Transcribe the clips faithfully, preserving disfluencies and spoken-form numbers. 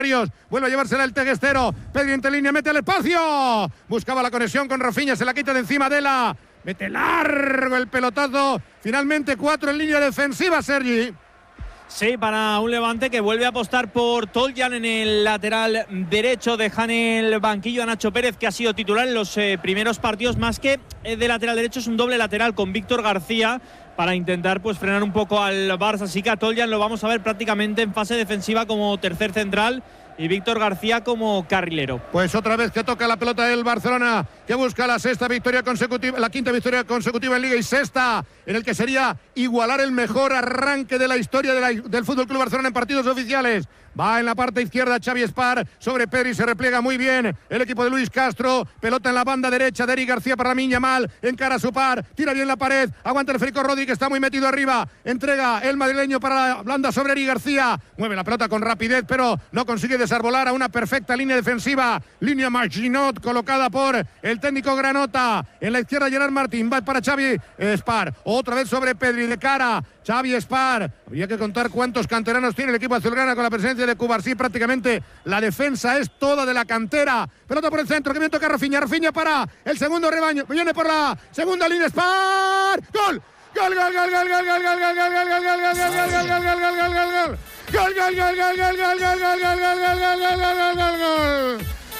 Vuelve a llevársela el Teguestero. Pedri entre línea, mete al espacio. Buscaba la conexión con Rafinha, se la quita de encima de la. Mete largo el pelotazo. Finalmente cuatro en línea defensiva, Sergi. Sí, para un Levante que vuelve a apostar por Toljan en el lateral derecho. Dejan el banquillo a Nacho Pérez, que ha sido titular en los eh, primeros partidos. Más que eh, de lateral derecho, es un doble lateral con Víctor García para intentar pues frenar un poco al Barça. Así que a Toljan lo vamos a ver prácticamente en fase defensiva como tercer central y Víctor García como carrilero. Pues otra vez que toca la pelota el Barcelona, que busca la sexta victoria consecutiva, la quinta victoria consecutiva en Liga y sexta en el que sería igualar el mejor arranque de la historia de la, del Fútbol Club Barcelona en partidos oficiales. Va en la parte izquierda Xavi Espar sobre Pedri, se repliega muy bien el equipo de Luis Castro. Pelota en la banda derecha de Eric García para Lamine Yamal, encara a su par, tira bien la pared, aguanta el Federico Rodri, que está muy metido arriba, entrega el madrileño para la blanda sobre Eric García, mueve la pelota con rapidez pero no consigue desarbolar a una perfecta línea defensiva, línea Marginot colocada por el técnico Granota. En la izquierda Gerard Martín, va para Xavi Espar, otra vez sobre Pedri, de cara Xavi Espar. Habría que contar cuántos canteranos tiene el equipo azulgrana con la presencia de Cubarsí. Prácticamente la defensa es toda de la cantera. Pelota por el centro, que bien toca Rafinha. Rafinha para el segundo rebaño. Viene por la segunda línea. Espar. ¡Gol! ¡Gol, gol, gol, gol, gol, gol, gol, gol, gol, gol, gol, gol, gol, gol, gol, gol, gol, gol, gol, gol! ¡Gol, gol, gol, gol, gol, gol, gol, gol, gol, gol, gol, gol, gol, gol, gol!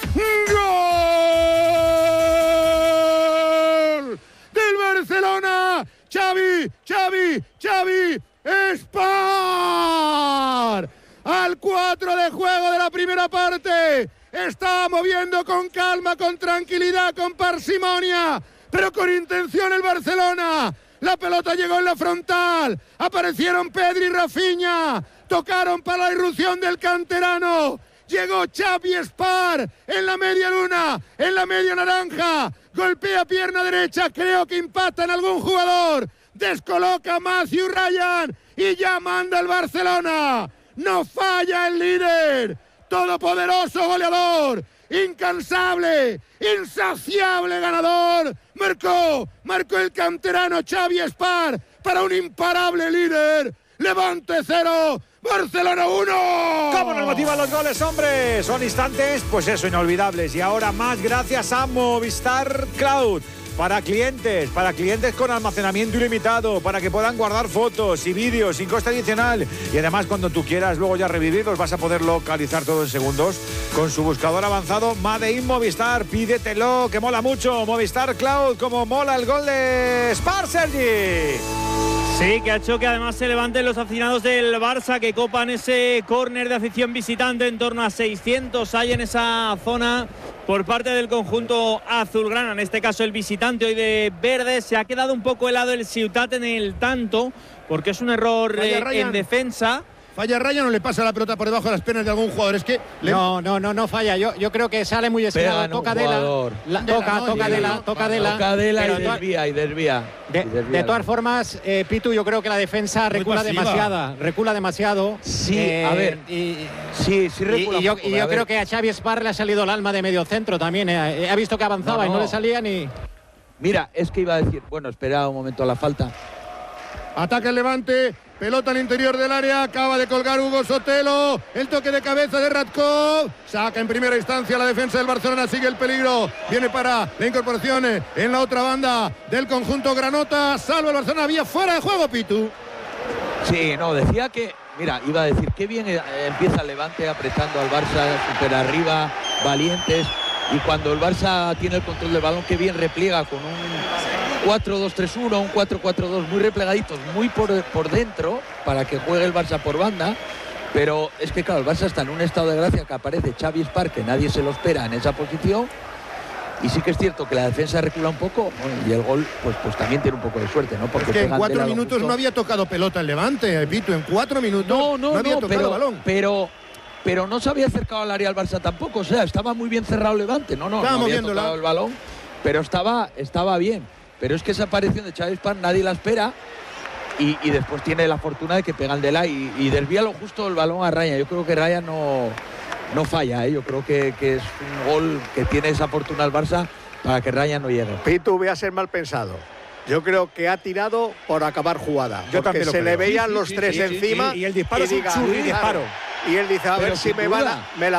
¡Gol! ¡Del Barcelona! ¡Xavi! ¡Xavi! ¡Xavi! ¡Espar! Al cuatro de juego de la primera parte. Está moviendo con calma, con tranquilidad, con parsimonia, pero con intención el Barcelona. La pelota llegó en la frontal. Aparecieron Pedri y Rafinha. Tocaron para la irrupción del canterano. Llegó Xavi Espar en la media luna, en la media naranja. Golpea pierna derecha, creo que impacta en algún jugador. Descoloca a Matthew Ryan y ya manda el Barcelona. No falla el líder, todopoderoso goleador, incansable, insaciable ganador. Marcó, marcó el canterano Xavi Espar para un imparable líder. Levante cero, Barcelona uno. ¿Cómo nos motivan los goles, hombre? Son instantes, pues eso, inolvidables. Y ahora más gracias a Movistar Cloud. Para clientes, para clientes con almacenamiento ilimitado, para que puedan guardar fotos y vídeos sin coste adicional. Y además, cuando tú quieras luego ya revivirlos, vas a poder localizar todo en segundos con su buscador avanzado Made in Movistar. Pídetelo, que mola mucho. Movistar Cloud, como mola el gol de Spar, Sergi. Sí, que ha hecho que además se levanten los aficionados del Barça, que copan ese córner de afición visitante. En torno a seiscientos hay en esa zona por parte del conjunto azulgrana, en este caso el visitante hoy de verde. Se ha quedado un poco helado el Ciutat en el tanto, porque es un error eh, en defensa. Falla Ryan, o le pasa la pelota por debajo de las piernas de algún jugador. Es que le... no, no, no, no falla. Yo, yo creo que sale muy estirado. Toca de la, la, toca, no, toca de la, toca de la, toca de la y desvía y desvía. De, de todas formas, eh, Pitu, yo creo que la defensa recula demasiado, recula demasiado. Sí, eh, a ver. Y, sí, sí recula. Y, y yo, poco, y yo creo que a Xavi Espar le ha salido el alma de medio centro también. Eh. Ha visto que avanzaba no, no. y no le salía ni. Mira, es que iba a decir, bueno, espera un momento a la falta. Ataca el Levante, pelota al interior del área, acaba de colgar Hugo Sotelo, el toque de cabeza de Radkov, saca en primera instancia la defensa del Barcelona, sigue el peligro, viene para la incorporación en la otra banda del conjunto Granota, salva el Barcelona, vía fuera de juego, Pitu. Sí, no, decía que, mira, iba a decir, qué bien empieza el Levante apretando al Barça, super arriba, valientes, y cuando el Barça tiene el control del balón, qué bien repliega con un cuatro dos tres uno, un cuatro cuatro dos muy replegaditos, muy por, por dentro, para que juegue el Barça por banda. Pero es que claro, el Barça está en un estado de gracia, que aparece Xavi Espar, que nadie se lo espera en esa posición. Y sí que es cierto que la defensa recula un poco, bueno, y el gol pues, pues también tiene un poco de suerte, ¿no? Porque es que en cuatro minutos justo. No había tocado pelota el Levante, Pito, en cuatro minutos no, no, no había no, tocado pero, balón. Pero, pero no se había acercado al área al Barça tampoco, o sea, estaba muy bien cerrado el Levante, no, no, no había tocado el balón, pero estaba, estaba bien. Pero es que esa aparición de Xavi Espar nadie la espera y, y después tiene la fortuna de que pegan de la y, y desvía lo justo el balón a Ryan. Yo creo que Ryan no, no falla, ¿eh? Yo creo que, que es un gol que tiene esa fortuna al Barça para que Ryan no llegue. Pitu, voy a ser mal pensado. Yo creo que ha tirado por acabar jugada. Yo porque se creo. le veían sí, sí, los sí, tres sí, encima. Sí, sí. Y el disparo y es un churri disparo. Y él dice, a Pero ver si me, va la, me la